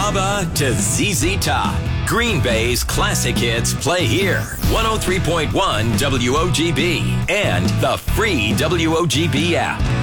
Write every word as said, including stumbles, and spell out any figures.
ABBA to Z Z Top. Green Bay's classic hits play here. one oh three point one W O G B and the free W O G B app.